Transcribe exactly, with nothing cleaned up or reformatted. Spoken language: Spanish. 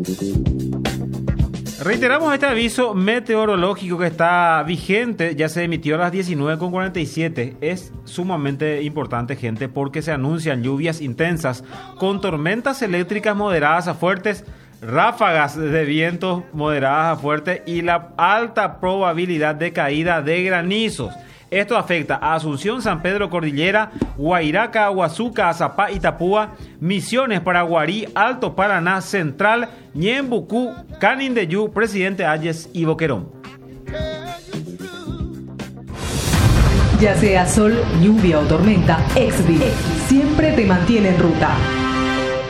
Reiteramos este aviso meteorológico que está vigente, ya se emitió a las diecinueve con cuarenta y siete. Es sumamente importante, gente, porque se anuncian lluvias intensas con tormentas eléctricas moderadas a fuertes, ráfagas de vientos moderadas a fuertes y la alta probabilidad de caída de granizos. Esto afecta a Asunción, San Pedro, Cordillera, Guairaca, Huazuca, Azapá, Itapúa, Misiones, Paraguarí, Alto Paraná, Central, Ñembucú, Canindeyú, Presidente Hayes y Boquerón. Ya sea sol, lluvia o tormenta, Exbil siempre te mantiene en ruta.